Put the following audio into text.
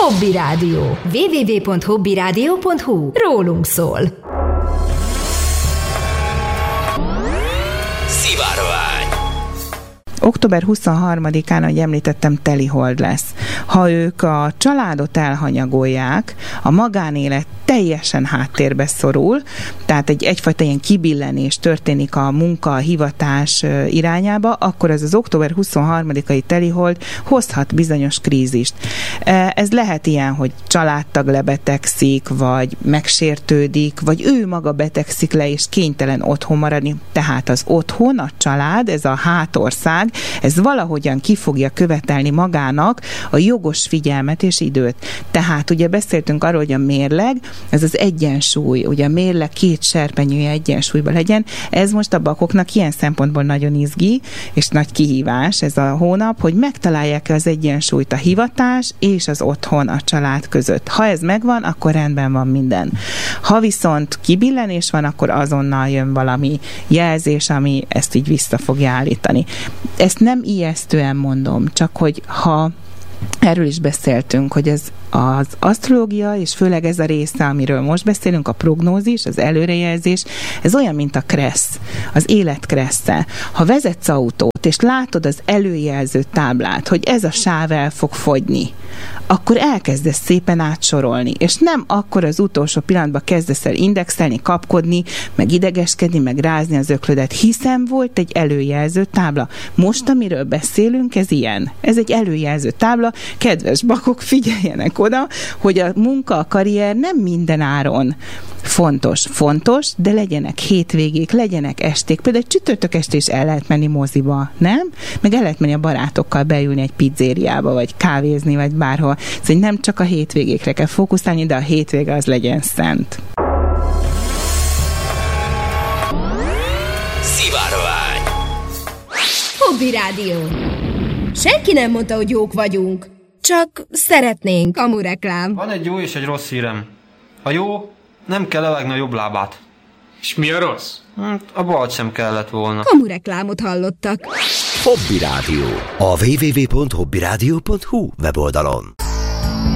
Hobby Rádió. www.hobbyradio.hu. Rólunk szól. Szivárvány. Október 23-án, ahogy említettem, telihold lesz. Ha ők a családot elhanyagolják, a magánélet teljesen háttérbe szorul, tehát egyfajta ilyen kibillenés történik a munka, a hivatás irányába, akkor ez az október 23-ai telihold hozhat bizonyos krízist. Ez lehet ilyen, hogy családtag lebetegszik, vagy megsértődik, vagy ő maga betegszik le, és kénytelen otthon maradni. Tehát az otthon, a család, ez a hátország, ez valahogyan ki fogja követelni magának a jogos figyelmet és időt. Tehát ugye beszéltünk arról, hogy a mérleg, ez az egyensúly, ugye a mérleg két serpenyője egyensúlyban legyen. Ez most a bakoknak ilyen szempontból nagyon izgi, és nagy kihívás ez a hónap, hogy megtalálják az egyensúlyt a hivatás és az otthon, a család között. Ha ez megvan, akkor rendben van minden. Ha viszont kibillenés van, akkor azonnal jön valami jelzés, ami ezt így vissza fogja állítani. Ezt nem ijesztően mondom, csak hogy ha erről is beszéltünk, hogy ez az asztrológia, és főleg ez a része, amiről most beszélünk, a prognózis, az előrejelzés, ez olyan, mint a kressz, az élet kressze. Ha vezetsz autót, és látod az előjelző táblát, hogy ez a sáv el fog fogyni, akkor elkezdesz szépen átsorolni, és nem akkor az utolsó pillanatban kezdesz el indexelni, kapkodni, meg idegeskedni, meg rázni az öklödet, hiszen volt egy előjelző tábla. Most, amiről beszélünk, ez ilyen. Ez egy előjelző tábla. Kedves bakok, figyeljenek oda, hogy a munka, a karrier nem minden áron fontos, de legyenek hétvégék, legyenek esték. Például egy csütörtök este is el lehet menni moziba, nem? Meg el lehet menni a barátokkal beülni egy pizzériába, vagy kávézni, vagy bárhol. Szóval nem csak a hétvégékre kell fókuszálni, de a hétvége az legyen szent. Szivárvány. Hobby Rádió. Senki nem mondta, hogy jók vagyunk. Csak szeretnénk. Kamu reklám. Van egy jó és egy rossz hírem. A jó, nem kell levágni a jobb lábát. És mi a rossz? A balt sem kellett volna. Kamu reklámot hallottak. Hobby Rádió. A www.hobbyradio.hu weboldalon.